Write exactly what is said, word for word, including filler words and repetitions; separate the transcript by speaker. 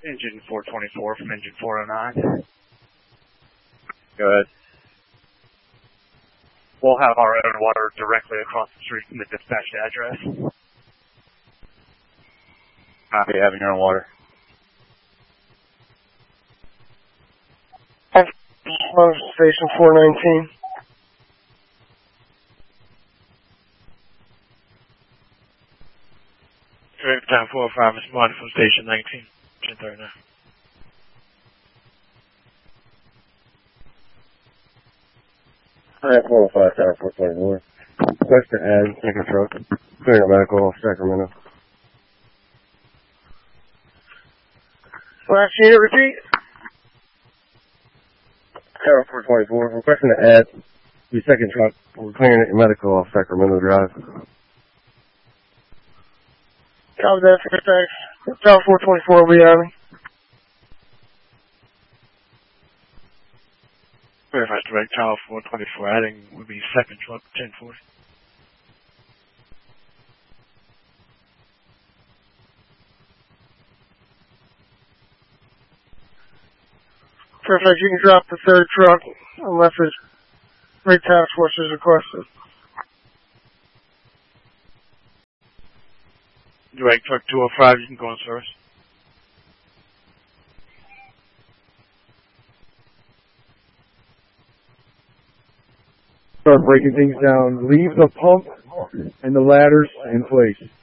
Speaker 1: Engine four twenty-four from engine four oh nine.
Speaker 2: Go ahead.
Speaker 1: We'll have our own water directly across the street from the dispatched address.
Speaker 2: Copy, having your own water.
Speaker 3: Station four nineteen.
Speaker 4: Direct time four oh five, responding from station nineteen, ten thirty-nine.
Speaker 3: Hi, four oh five, Tower four twenty-four. Western Ave, second truck. Clearing up medical, Sacramento. Last unit, repeat. Tower four twenty-four, requesting to add the second truck. We're clearing it medical off Sacramento Drive. Copy that, Fairfax. Tower four twenty-four will be having.
Speaker 4: Fairfax Direct Tower four twenty-four, adding would be second truck, ten forty.
Speaker 3: Fairfax, you can drop the third truck unless it's rate task force is requested.
Speaker 4: Direct truck two oh five, you can go on service.
Speaker 5: Start breaking things down. Leave the pump and the ladders in place.